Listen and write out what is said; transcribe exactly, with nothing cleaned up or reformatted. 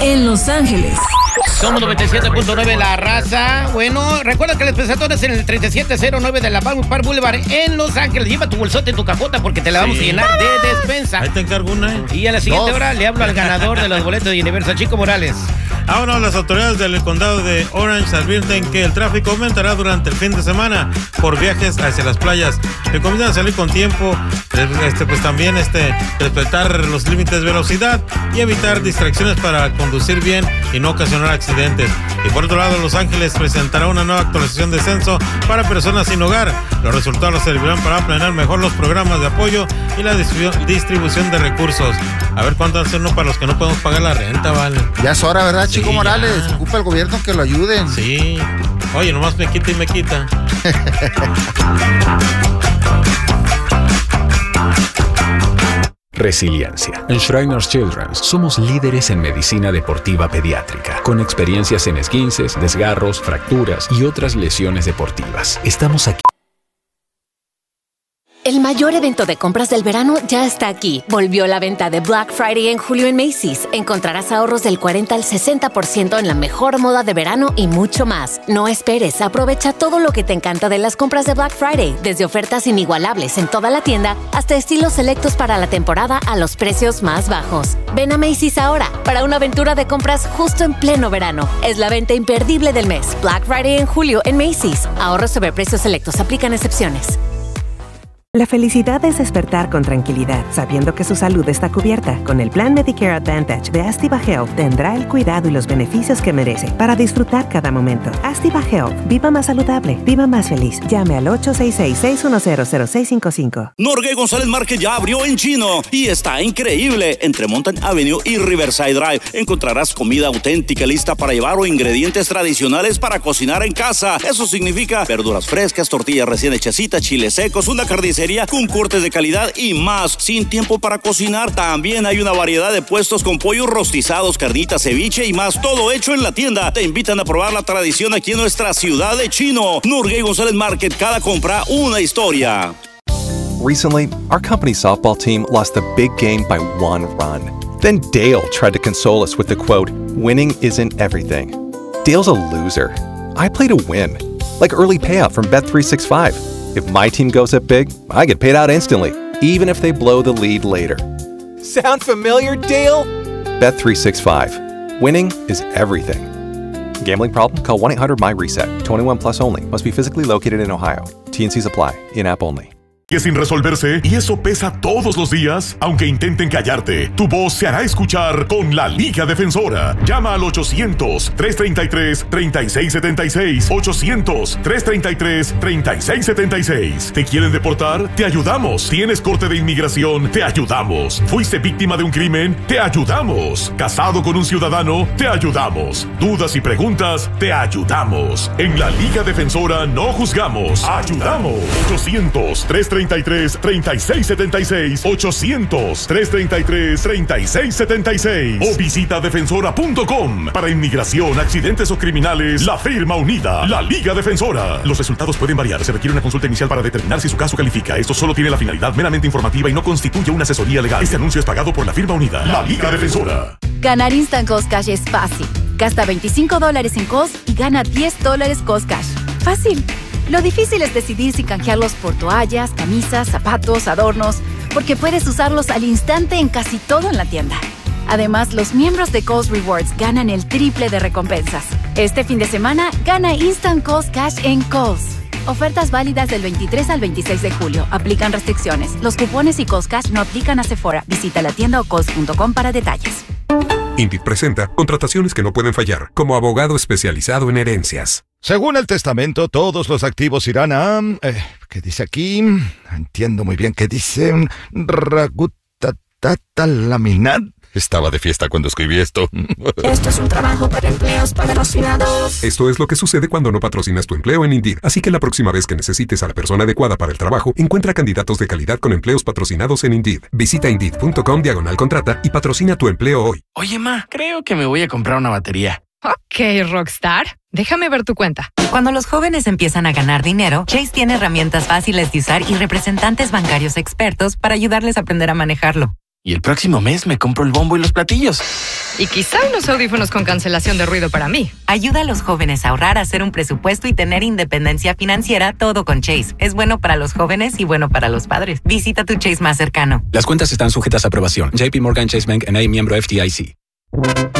en Los Ángeles. Somos noventa y siete punto nueve La Raza. Bueno, recuerda que las presentaciones en el treinta y siete cero nueve de la Palm Park Boulevard en Los Ángeles. Lleva tu bolsote en tu capota porque te la vamos sí. a llenar de despensa. Ahí te encargo una. ¿eh? Y a la siguiente Dos. hora le hablo al ganador de los boletos de Universal, Chico Morales. Ahora las autoridades del condado de Orange advierten que el tráfico aumentará durante el fin de semana por viajes hacia las playas. Recomiendan salir con tiempo, este, pues también este, respetar los límites de velocidad y evitar distracciones para conducir bien y no ocasionar accidentes. Y por otro lado, Los Ángeles presentará una nueva actualización de censo para personas sin hogar. Los resultados servirán para planear mejor los programas de apoyo y la distribución de recursos. A ver cuánto hace uno para los que no podemos pagar la renta, vale. Ya es hora, ¿verdad, Chico sí, Morales? Ya. Ocupa el gobierno que lo ayuden. Sí. Oye, nomás me quita y me quita. Resiliencia. En Shriners Children's somos líderes en medicina deportiva pediátrica, con experiencias en esguinces, desgarros, fracturas y otras lesiones deportivas. Estamos aquí. El mayor evento de compras del verano ya está aquí. Volvió la venta de Black Friday en julio en Macy's. Encontrarás ahorros del cuarenta al sesenta por ciento en la mejor moda de verano y mucho más. No esperes, aprovecha todo lo que te encanta de las compras de Black Friday, desde ofertas inigualables en toda la tienda hasta estilos selectos para la temporada a los precios más bajos. Ven a Macy's ahora para una aventura de compras justo en pleno verano. Es la venta imperdible del mes. Black Friday en julio en Macy's. Ahorros sobre precios selectos. Aplican excepciones. La felicidad es despertar con tranquilidad, sabiendo que su salud está cubierta. Con el plan Medicare Advantage de Activa Health tendrá el cuidado y los beneficios que merece para disfrutar cada momento. Activa Health. Viva más saludable. Viva más feliz. Llame al ocho seis seis, seis uno cero, cero seis cinco cinco. Norgay González Market ya abrió en Chino y está increíble. Entre Mountain Avenue y Riverside Drive encontrarás comida auténtica lista para llevar o ingredientes tradicionales para cocinar en casa. Eso significa verduras frescas, tortillas recién hechecitas, chiles secos, una carnicería con cortes de calidad y más. Sin tiempo para cocinar, también hay una variedad de puestos con pollos rostizados, carnitas, ceviche y más, todo hecho en la tienda. Te invitan a probar la tradición aquí en nuestra ciudad de Chino. Norgay González Market, cada compra una historia. Recently, our company's softball team lost a big game by one run. Then Dale tried to console us with the quote, "Winning isn't everything." Dale's a loser. I play to win, like early payout from Bet three sixty-five. If my team goes up big, I get paid out instantly, even if they blow the lead later. Sound familiar, Dale? Bet three sixty-five. Winning is everything. Gambling problem? Call one eight hundred M Y reset. twenty-one plus only. Must be physically located in Ohio. T N Cs apply. In-app only. Que sin resolverse, y eso pesa todos los días, aunque intenten callarte, tu voz se hará escuchar con la Liga Defensora. Llama al ochocientos, trescientos treinta y tres, treinta y seis setenta y seis. ochocientos, trescientos treinta y tres, treinta y seis setenta y seis. ¿Te quieren deportar? Te ayudamos. ¿Tienes corte de inmigración? Te ayudamos. ¿Fuiste víctima de un crimen? Te ayudamos. ¿Casado con un ciudadano? Te ayudamos. ¿Dudas y preguntas? Te ayudamos. En la Liga Defensora no juzgamos, ayudamos. ochocientos, trescientos treinta y tres, treinta y seis setenta y seis. ochocientos, trescientos treinta y tres, treinta y seis setenta y seis. O visita defensora punto com. Para inmigración, accidentes o criminales, la firma unida, la Liga Defensora. Los resultados pueden variar. Se requiere una consulta inicial para determinar si su caso califica. Esto solo tiene la finalidad meramente informativa y no constituye una asesoría legal. Este anuncio es pagado por la firma unida, la Liga Defensora. Ganar Instant Cost Cash es fácil. Gasta veinticinco dólares en Cost y gana diez dólares Cost Cash. Fácil. Lo difícil es decidir si canjearlos por toallas, camisas, zapatos, adornos, porque puedes usarlos al instante en casi todo en la tienda. Además, los miembros de Kohl's Rewards ganan el triple de recompensas. Este fin de semana, gana Instant Cost Cash en Kohl's. Ofertas válidas del veintitrés al veintiséis de julio. Aplican restricciones. Los cupones y Cost Cash no aplican a Sephora. Visita la tienda o kohls punto com para detalles. Indeed presenta contrataciones que no pueden fallar, como abogado especializado en herencias. Según el testamento, todos los activos irán a... Eh, ¿Qué dice aquí? Entiendo muy bien qué dice. Ragutatata laminat. Estaba de fiesta cuando escribí esto. Esto es un trabajo para empleos patrocinados. Esto es lo que sucede cuando no patrocinas tu empleo en Indeed. Así que la próxima vez que necesites a la persona adecuada para el trabajo, encuentra candidatos de calidad con empleos patrocinados en Indeed. Visita Indeed punto com diagonal contrata y patrocina tu empleo hoy. Oye, ma, creo que me voy a comprar una batería. Ok, Rockstar. Déjame ver tu cuenta. Cuando los jóvenes empiezan a ganar dinero, Chase tiene herramientas fáciles de usar y representantes bancarios expertos para ayudarles a aprender a manejarlo. Y el próximo mes me compro el bombo y los platillos. Y quizá unos audífonos con cancelación de ruido para mí. Ayuda a los jóvenes a ahorrar, a hacer un presupuesto y tener independencia financiera, todo con Chase. Es bueno para los jóvenes y bueno para los padres. Visita tu Chase más cercano. Las cuentas están sujetas a aprobación. J P Morgan Chase Bank N A, miembro F D I C.